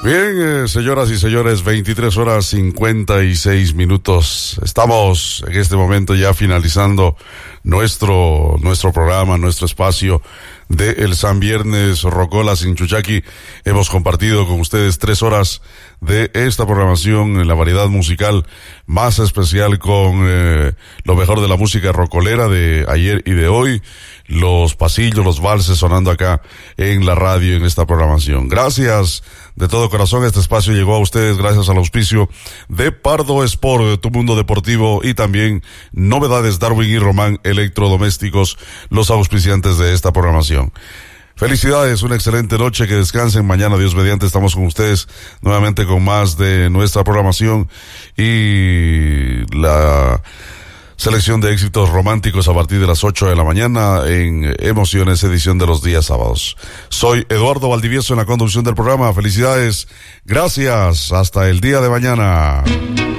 Bien, señoras y señores, 23 horas 56 minutos. Estamos en este momento ya finalizando nuestro programa, nuestro espacio de el San Viernes Rocola sin Chuchaqui. Hemos compartido con ustedes 3 horas de esta programación en la variedad musical más especial con lo mejor de la música rocolera de ayer y de hoy, los pasillos, los valses sonando acá en la radio en esta programación. Gracias de todo corazón. Este espacio llegó a ustedes gracias al auspicio de Pardo Sport, tu mundo deportivo, y también Novedades Darwin y Román Electrodomésticos, los auspiciantes de esta programación. Felicidades, una excelente noche, que descansen. Mañana, Dios mediante, estamos con ustedes nuevamente con más de nuestra programación y la selección de éxitos románticos a partir de las 8 de la mañana en Emociones, edición de los días sábados. Soy Eduardo Valdivieso en la conducción del programa. Felicidades, gracias, hasta el día de mañana.